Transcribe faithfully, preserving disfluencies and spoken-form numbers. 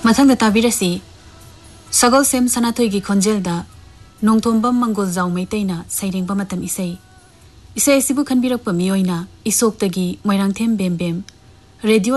मथंग ताबिरसी सगल सेम सनाथोई की खोंजेलदा नोंथोंबम मंगोल जाव मैतैना सैरेंग बमतम इसै इसै सिबु खनबिरक पमियोइना इसोक्तगी मोइरांगथेम बेम बेम रेडियो